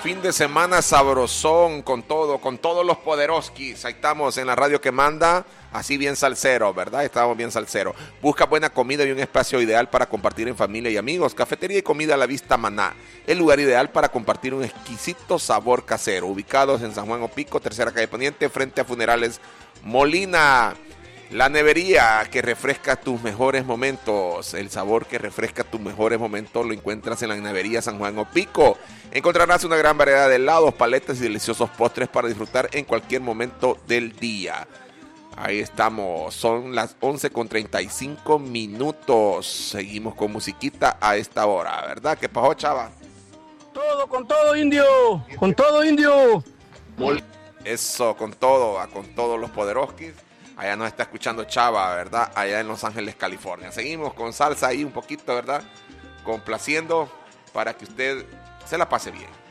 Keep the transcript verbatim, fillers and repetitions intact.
fin de semana sabrosón con todo, con todos los poderoskis. Ahí estamos en la radio que manda, así bien salsero, ¿verdad? Estamos bien salsero. Busca buena comida y un espacio ideal para compartir en familia y amigos. Cafetería y comida a la vista Maná, el lugar ideal para compartir un exquisito sabor casero. Ubicados en San Juan Opico, tercera calle Poniente, frente a Funerales Molina. La nevería que refresca tus mejores momentos. El sabor que refresca tus mejores momentos lo encuentras en la nevería San Juan Opico. Encontrarás una gran variedad de helados, paletas y deliciosos postres para disfrutar en cualquier momento del día. Ahí estamos, son las once con treinta y cinco minutos. Seguimos con musiquita a esta hora, ¿verdad? ¿Qué pasó, chava? Todo, con todo, indio. Con todo, indio. Eso, con todo, con todos los poderoskis. Allá nos está escuchando Chava, ¿verdad? Allá en Los Ángeles, California. Seguimos con salsa ahí un poquito, ¿verdad? Complaciendo para que usted se la pase bien.